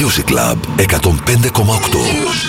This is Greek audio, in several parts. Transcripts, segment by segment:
Music Club 105,8.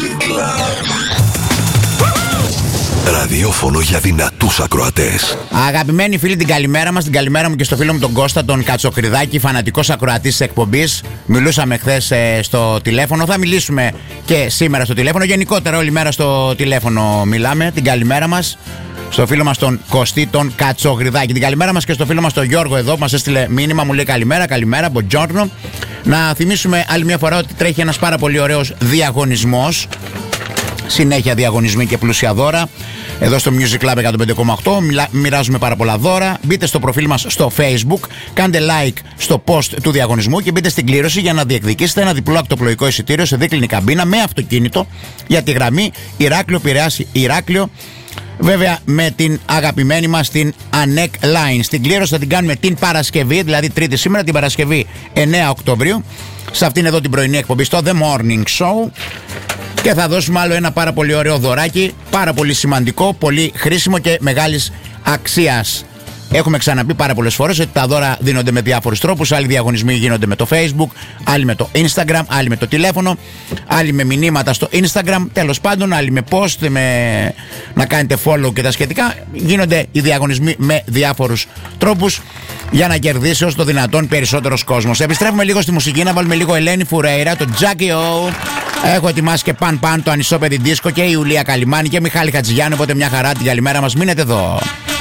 Ραδιόφωνο για δυνατούς ακροατές. Αγαπημένοι φίλοι, την καλημέρα μας, την καλημέρα μου και στο φίλο μου τον Κώστα, τον Κατσοχριδάκη, φανατικός ακροατής της εκπομπής. Μιλούσαμε χθες στο τηλέφωνο, θα μιλήσουμε και σήμερα στο τηλέφωνο. Γενικότερα όλη μέρα στο τηλέφωνο μιλάμε. Την καλημέρα μας στο φίλο μας τον Κωστή, τον Κατσοχριδάκη. Την καλημέρα μας και στο φίλο μας τον Γιώργο εδώ που μας έστειλε μήνυμα, μου λέει καλημέρα, buongiorno. Να θυμίσουμε άλλη μια φορά ότι τρέχει ένας πάρα πολύ ωραίος διαγωνισμός. Συνέχεια διαγωνισμοί και πλούσια δώρα. Εδώ στο Music Club 105,8 μοιράζουμε πάρα πολλά δώρα. Μπείτε στο προφίλ μας στο Facebook, κάντε like στο post του διαγωνισμού και μπείτε στην κλήρωση για να διεκδικήσετε ένα διπλό ακτοπλοϊκό εισιτήριο σε δίκλινη καμπίνα με αυτοκίνητο για τη γραμμή Ηράκλειο-Πειραιάς-Ηράκλειο. Βέβαια με την αγαπημένη μας την ANEC Line. Στην κλήρωση θα την κάνουμε την Παρασκευή, δηλαδή Τρίτη σήμερα, την Παρασκευή 9 Οκτωβρίου, σε αυτήν εδώ την πρωινή εκπομπή στο The Morning Show. Και θα δώσουμε άλλο ένα πάρα πολύ ωραίο δωράκι, πάρα πολύ σημαντικό, πολύ χρήσιμο και μεγάλης αξίας. Έχουμε ξαναπεί πάρα πολλές φορές ότι τα δώρα δίνονται με διάφορους τρόπους. Άλλοι διαγωνισμοί γίνονται με το Facebook, άλλοι με το Instagram, άλλοι με το τηλέφωνο, άλλοι με μηνύματα στο Instagram. Τέλος πάντων, άλλοι με post, να κάνετε follow και τα σχετικά. Γίνονται οι διαγωνισμοί με διάφορους τρόπους για να κερδίσει όσο το δυνατόν περισσότερος κόσμος. Επιστρέφουμε λίγο στη μουσική, να βάλουμε λίγο Ελένη Φουρέιρα, το Jackie O. Έχω ετοιμάσει και παν το Ανισόπεδη Δίσκο και η Ιουλία Καλιμάνη και Μιχάλη Χατζηγιάννη. Οπότε μια χαρά, την καλημέρα μας, μείνετε εδώ.